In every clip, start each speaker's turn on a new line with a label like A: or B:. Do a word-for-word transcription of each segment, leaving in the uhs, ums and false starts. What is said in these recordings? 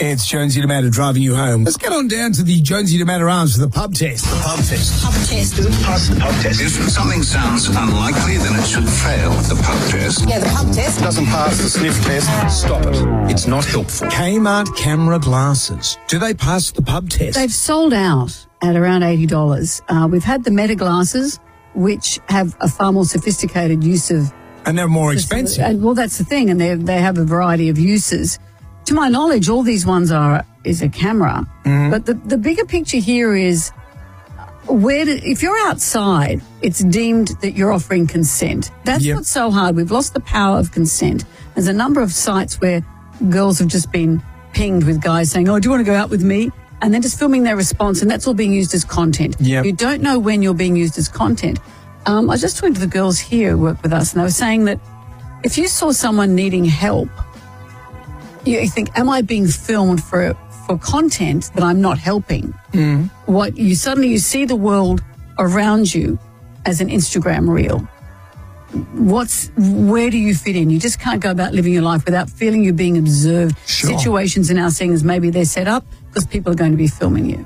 A: It's Jonesy and Amanda driving you home. Let's get on down to the Jonesy and Amanda Arms for the pub test.
B: The pub test.
C: Pub test.
B: Does it pass the pub test?
D: If something sounds unlikely, then it should fail the pub test.
C: Yeah, the pub test.
B: Doesn't pass the sniff test. Stop it. It's not helpful.
A: Kmart camera glasses. Do they pass the pub test?
E: They've sold out at around eighty dollars. Uh, we've had the Meta glasses, which have a far more sophisticated use of...
A: And they're more expensive.
E: And, well, that's the thing, and they they have a variety of uses. To my knowledge, all these ones are is a camera. Mm-hmm. But the, the bigger picture here is, where do, if you're outside, it's deemed that you're offering consent. That's
A: yep.
E: what's so hard. We've lost the power of consent. There's a number of sites where girls have just been pinged with guys saying, oh, do you want to go out with me? And then just filming their response, and that's all being used as content.
A: Yep.
E: You don't know when you're being used as content. Um, I was just talking to the girls here who work with us, and they were saying that if you saw someone needing help, you think, am I being filmed for for content that I'm not helping?
A: Mm.
E: What you suddenly you see the world around you as an Instagram reel. What's where do you fit in? You just can't go about living your life without feeling you're being observed.
A: Sure.
E: Situations are now seen as maybe they're set up because people are going to be filming you.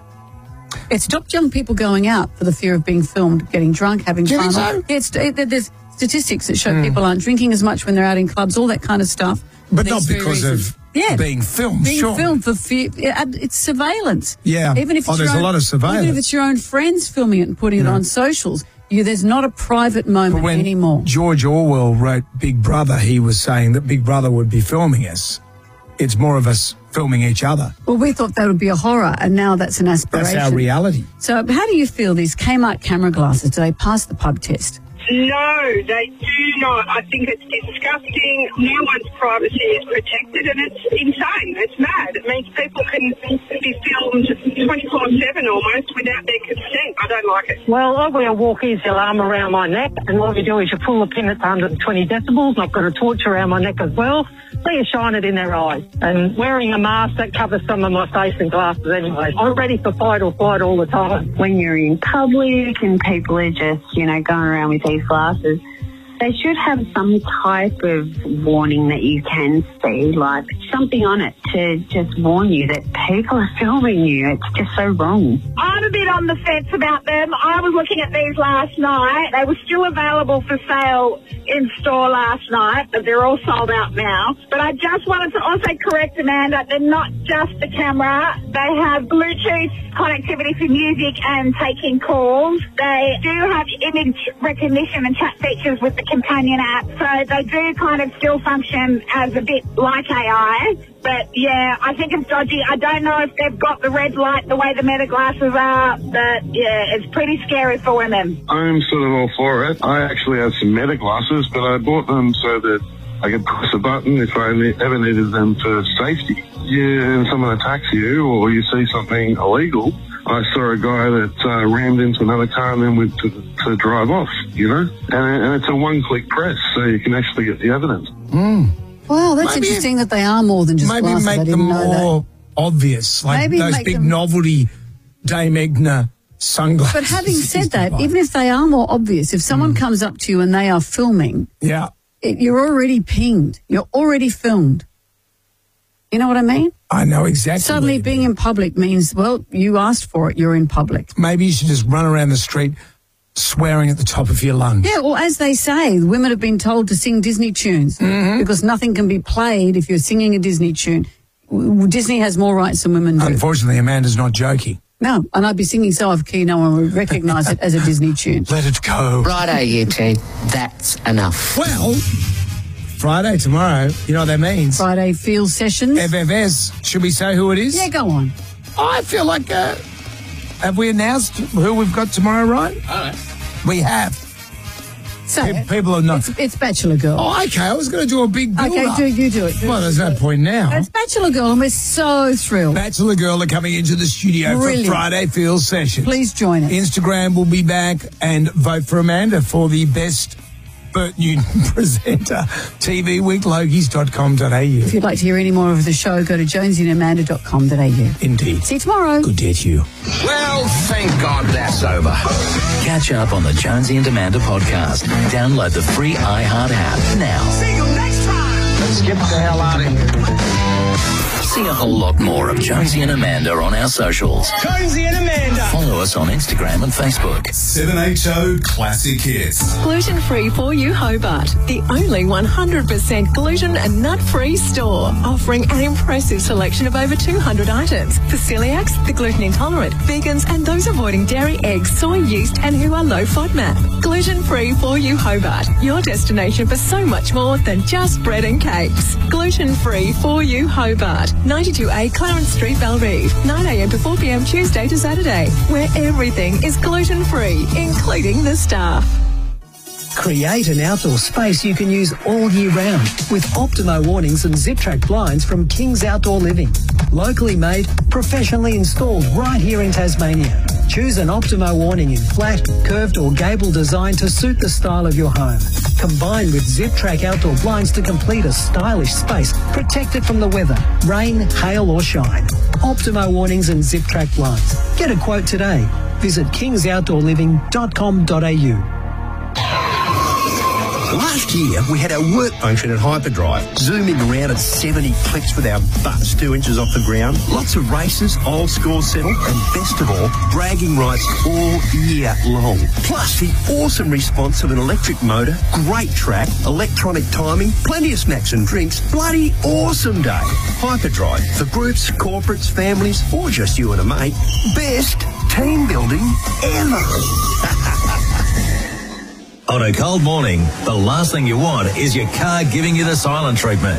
E: It stopped young people going out for the fear of being filmed, getting drunk, having
A: Do you
E: fun.
A: think so?
E: Yeah, it's, it, there's statistics that show
A: Mm.
E: people aren't drinking as much when they're out in clubs, all that kind of stuff.
A: But
E: For
A: not
E: these very
A: because
E: reasons.
A: of
E: yeah.
A: being filmed,
E: being
A: sure.
E: filmed for fear. Yeah, it's surveillance.
A: Yeah.
E: Even if
A: Oh,
E: it's
A: there's
E: your
A: a
E: own,
A: lot of surveillance.
E: Even if it's your own friends filming it and putting
A: Yeah.
E: it on socials, you there's not a private moment
A: But when
E: anymore.
A: George Orwell wrote Big Brother, he was saying that Big Brother would be filming us. It's more of us filming each other.
E: Well, we thought that would be a horror, and now that's an aspiration.
A: That's our reality.
E: So how do you feel these Kmart camera glasses, do they pass the pub test?
F: No, they do not. I think it's disgusting. No one's privacy is protected, and it's insane. It's mad. It means people can be filmed twenty-four seven almost without their consent. I don't like it.
G: Well, I wear a walk-easy alarm around my neck, and what you do is you pull the pin at one hundred twenty decibels, and I've got a torch around my neck as well, so you shine it in their eyes. And wearing a mask, that covers some of my face and glasses anyway. I'm ready for fight or flight all the time.
H: When you're in public and people are just, you know, going around with these glasses, they should have some type of warning that you can see, like something on it to just warn you that people are filming you. It's just so wrong.
F: I'm a bit on the fence about them. I was looking at these last night. They were still available for sale in store last night, but they're all sold out now. But I just wanted to also correct Amanda, they're not just the camera. They have Bluetooth connectivity for music and taking calls. They do have image recognition and chat features with the companion app, so they do kind of still function as a bit like A I. But yeah, I think it's dodgy. I don't know if they've got the red light the way the Meta glasses are, but yeah, it's pretty scary for women.
I: I'm sort of all for it. I actually have some Meta glasses, but I bought them so that I could press a button if I ne- ever needed them for safety. Yeah, and someone attacks you or you see something illegal. I saw a guy that uh, rammed into another car and then went to, to drive off, you know? And, and it's a one-click press, so you can actually get the evidence.
A: Mm.
E: Wow, that's
A: Maybe-
E: interesting that they are more than just
A: Maybe
E: glasses. I
A: make
E: didn't
A: them
E: know
A: more
E: that.
A: obvious, like
E: Maybe
A: those
E: make
A: big
E: them-
A: novelty Dame Egna sunglasses.
E: But having said that,
A: buy.
E: even if they are more obvious, if someone
A: Mm.
E: comes up to you and they are filming,
A: Yeah,
E: it, you're already pinged. You're already filmed. You know what I mean?
A: I know exactly.
E: Suddenly
A: what you
E: being
A: mean.
E: in public means, well, you asked for it, you're in public.
A: Maybe you should just run around the street swearing at the top of your lungs.
E: Yeah, or as they say, women have been told to sing Disney tunes
A: Mm-hmm.
E: because nothing can be played if you're singing a Disney tune. W- Disney has more rights than women do.
A: Unfortunately, Amanda's not joking.
E: No, and I'd be singing so off key, no one would recognise it as a Disney tune.
A: Let it go.
C: Righto, you two. That's enough.
A: Well, Friday tomorrow, you know what that means?
E: Friday field sessions.
A: F F S. Should we say who it is?
E: Yeah, go on.
A: I feel like, uh, have we announced who we've got tomorrow, Ryan?
C: All right.
A: We have.
E: Say
A: Pe-
E: it.
A: People are not.
E: It's, it's Bachelor Girl.
A: Oh, okay. I was going to do a big build
E: okay,
A: up.
E: do you do it. Do
A: Well,
E: it.
A: there's no point now.
E: It's Bachelor Girl, and we're so thrilled.
A: Bachelor Girl are coming into the studio
E: Brilliant.
A: for Friday Field Sessions.
E: Please join us.
A: Instagram will be back, and vote for Amanda for the best Bert Newton presenter. T V week logies dot com dot a u.
E: If you'd like to hear any more of the show, go to jonesy and amanda dot com dot a u.
A: Indeed.
E: See you tomorrow.
A: Good day to you.
D: Well, thank God that's over.
J: Catch up on the Jonesy and Amanda podcast. Download the free iHeart app now.
D: See you next time.
I: Let's get the hell out of here.
J: See a whole lot more of Jonesy and Amanda on our socials.
A: Jonesy and Amanda.
J: Follow us on Instagram and Facebook.
K: seven H O Classic Hits.
L: Gluten-free for you, Hobart. The only one hundred percent gluten and nut-free store, offering an impressive selection of over two hundred items for celiacs, the gluten intolerant, vegans, and those avoiding dairy, eggs, soy, yeast, and who are low FODMAP. Gluten-free for you, Hobart. Your destination for so much more than just bread and cakes. Gluten-free for you, Hobart. ninety-two A Clarence Street, Bellerive. nine a m to four p m Tuesday to Saturday, where everything is gluten-free, including the staff.
M: Create an outdoor space you can use all year round with Optimo awnings and Zip-Track blinds from King's Outdoor Living. Locally made, professionally installed right here in Tasmania. Choose an Optimo awning in flat, curved or gable design to suit the style of your home. Combined with Zip-Track outdoor blinds to complete a stylish space protected from the weather, rain, hail or shine. Optimo awnings and Zip-Track blinds. Get a quote today. Visit kings outdoor living dot com dot a u.
N: Last year, we had our work function at Hyperdrive, zooming around at seventy clicks with our butts two inches off the ground. Lots of races, old scores settled, and best of all, bragging rights all year long. Plus, the awesome response of an electric motor, great track, electronic timing, plenty of snacks and drinks. Bloody awesome day. Hyperdrive, for groups, corporates, families, or just you and a mate. Best team building ever.
J: On a cold morning, the last thing you want is your car giving you the silent treatment.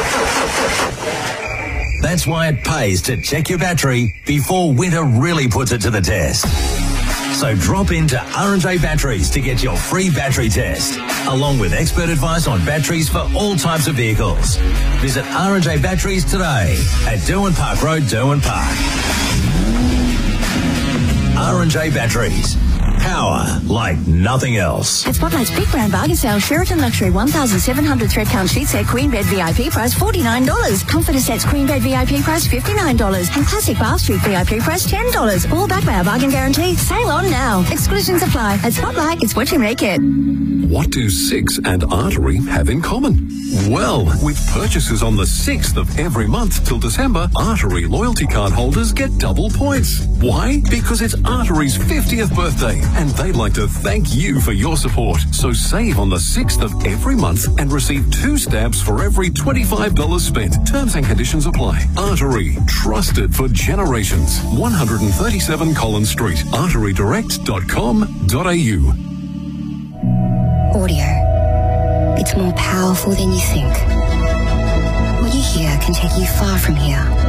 J: That's why it pays to check your battery before winter really puts it to the test. So drop into R and J Batteries to get your free battery test, along with expert advice on batteries for all types of vehicles. Visit R and J Batteries today at Derwent Park Road, Derwent Park. R and J Batteries. Power like nothing else.
O: At Spotlight's Big Brand Bargain Sale, Sheraton Luxury one thousand seven hundred thread count sheet set Queen Bed V I P price forty-nine dollars. Comforter sets Queen Bed V I P price fifty-nine dollars. And Classic Bath Street V I P price ten dollars. All backed by our bargain guarantee. Sale on now. Exclusions apply. At Spotlight, it's what you make it.
P: What do Six and Artery have in common? Well, with purchases on the sixth of every month till December, Artery loyalty card holders get double points. Why? Because it's Artery's fiftieth birthday, and they'd like to thank you for your support. So save on the sixth of every month and receive two stamps for every twenty-five dollars spent. Terms and conditions apply. Artery, trusted for generations. one thirty-seven Collins Street, artery direct dot com dot a u.
Q: Audio. It's more powerful than you think. What you hear can take you far from here.